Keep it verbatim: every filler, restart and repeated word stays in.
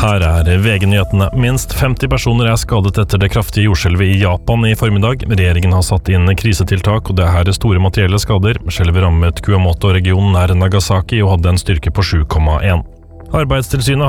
Her er V G-nyhetene. Minst femti personer er skadet etter det kraftige jordskjelvet i Japan i formiddag. Regjeringen har satt inn krisetiltak, og det er store materielle skader. Skjelvet rammet Kumamoto-regionen nær Nagasaki og hadde en styrke på sju komma en. Arbeidstilsynet